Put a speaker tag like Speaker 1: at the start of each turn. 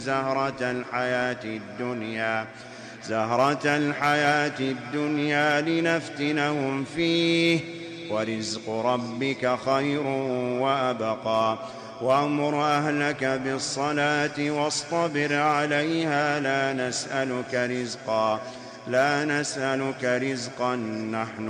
Speaker 1: زهرة الحياة الدنيا لنفتنهم فيه ورزق ربك خير وأبقى وأمر أهلك بالصلاة واصطبر عليها لا نسألك رزقا نحن